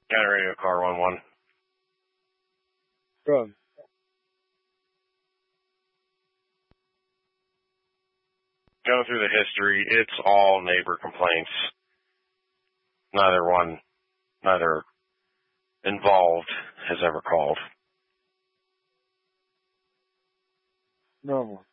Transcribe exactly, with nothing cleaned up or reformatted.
County Radio Car one one. Good. Going through the history, it's all neighbor complaints. Neither one, neither involved has ever called. No.